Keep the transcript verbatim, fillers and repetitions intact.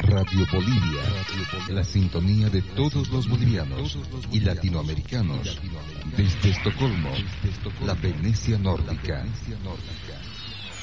Radio Bolivia, la sintonía de todos los bolivianos y latinoamericanos. Desde Estocolmo, la Venecia nórdica.